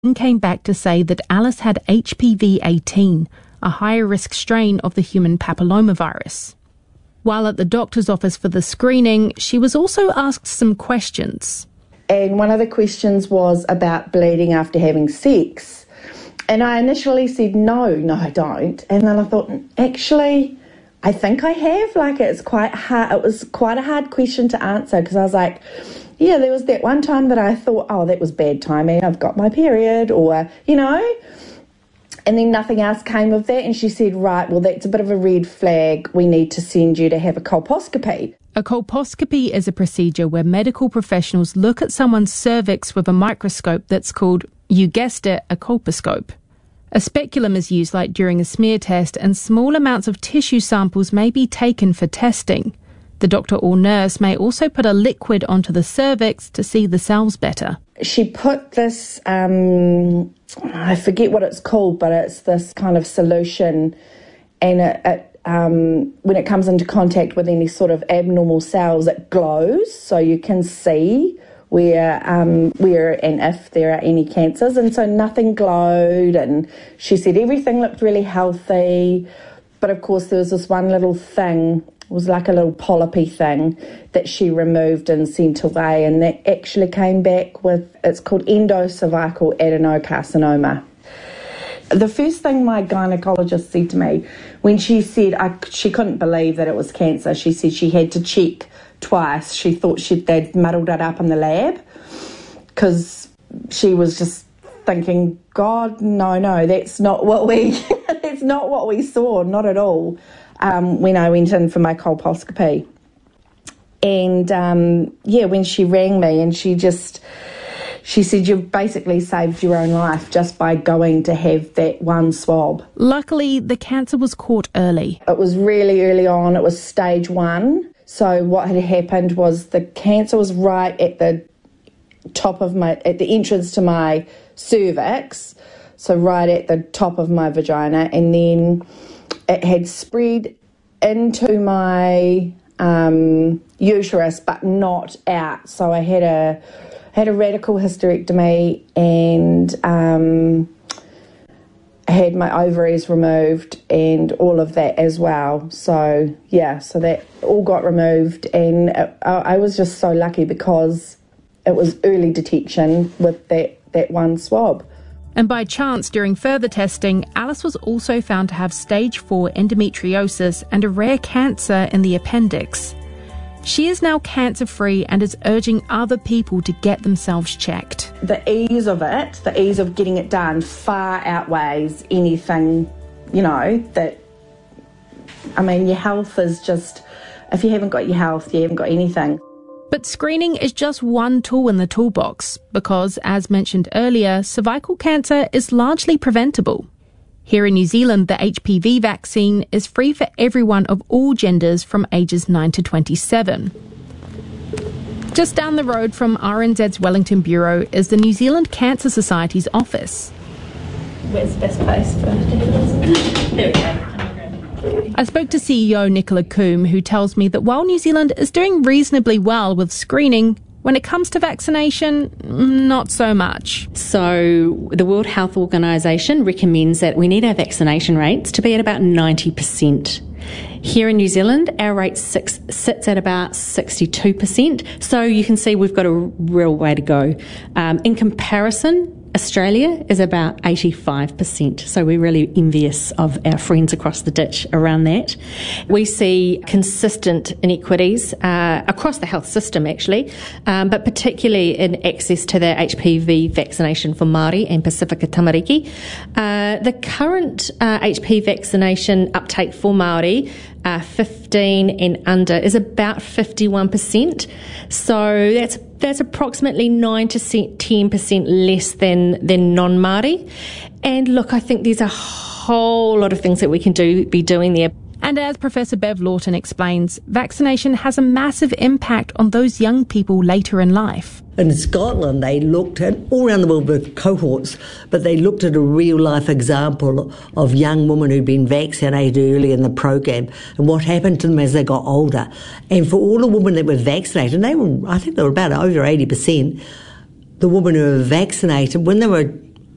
came back to say that Alice had HPV-18, a higher risk strain of the human papillomavirus. While at the doctor's office for the screening, she was also asked some questions. And one of the questions was about bleeding after having sex. And I initially said, no, I don't. And then I thought, actually, I think I have. Like, it's quite hard. It was quite a hard question to answer because I was like, yeah, there was that one time that I thought, oh, that was bad timing. I've got my period or, And then nothing else came of that. And she said, right, well, that's a bit of a red flag. We need to send you to have a colposcopy. A colposcopy is a procedure where medical professionals look at someone's cervix with a microscope that's called, you guessed it, a colposcope. A speculum is used like during a smear test, and small amounts of tissue samples may be taken for testing. The doctor or nurse may also put a liquid onto the cervix to see the cells better. She put this, I forget what it's called, but it's this kind of solution, and it when it comes into contact with any sort of abnormal cells, it glows, so you can see where and if there are any cancers. And so nothing glowed, and she said everything looked really healthy. But of course there was this one little thing, it was like a little polypy thing that she removed and sent away, and that actually came back with, it's called endocervical adenocarcinoma. The first thing my gynaecologist said to me when she said she couldn't believe that it was cancer, she said she had to check twice. She thought they'd muddled it up in the lab because she was just thinking, God, no, that's not what we that's not what we saw, not at all, when I went in for my colposcopy. And when she rang me, and she said, you've basically saved your own life just by going to have that one swab. Luckily, the cancer was caught early. It was really early on. It was stage 1. So what had happened was the cancer was right at the top of at the entrance to my cervix, so right at the top of my vagina, and then it had spread into my uterus, but not out. So I had a radical hysterectomy, and I had my ovaries removed and all of that as well. So that all got removed, and I was just so lucky because it was early detection with that one swab. And by chance, during further testing, Alice was also found to have stage 4 endometriosis and a rare cancer in the appendix. She is now cancer-free and is urging other people to get themselves checked. The ease of it, the ease of getting it done, far outweighs anything, your health is just, if you haven't got your health, you haven't got anything. But screening is just one tool in the toolbox because, as mentioned earlier, cervical cancer is largely preventable. Here in New Zealand, the HPV vaccine is free for everyone of all genders from ages 9 to 27. Just down the road from RNZ's Wellington Bureau is the New Zealand Cancer Society's office. Where's the best place for this? There we go. I spoke to CEO Nicola Coombe, who tells me that while New Zealand is doing reasonably well with screening, when it comes to vaccination, not so much. So the World Health Organization recommends that we need our vaccination rates to be at about 90%. Here in New Zealand, our rate sits at about 62%. So you can see we've got a real way to go. In comparison, Australia is about 85%, so we're really envious of our friends across the ditch around that. We see consistent inequities across the health system, actually, but particularly in access to the HPV vaccination for Māori and Pasifika Tamariki. The current HPV vaccination uptake for Māori, 15 and under, is about 51%. So that's approximately 9 to 10% less than non-Māori. And look, I think there's a whole lot of things that we can be doing there. And as Professor Bev Lawton explains, vaccination has a massive impact on those young people later in life. In Scotland, they looked at, all around the world with cohorts, but they looked at a real-life example of young women who'd been vaccinated early in the program and what happened to them as they got older. And for all the women that were vaccinated, and I think they were about over 80%, the women who were vaccinated, when they were